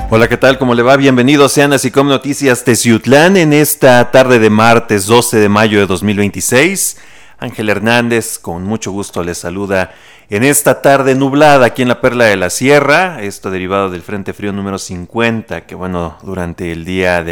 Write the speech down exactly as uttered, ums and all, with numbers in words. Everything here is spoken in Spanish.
Hola, ¿qué tal? ¿Cómo le va? Bienvenidos sean a Sicom Noticias Teciutlán en esta tarde de martes doce de mayo de dos mil veintiséis. Ángel Hernández, con mucho gusto les saluda en esta tarde nublada aquí en la Perla de la Sierra, esto derivado del Frente Frío número cincuenta, que bueno, durante el día de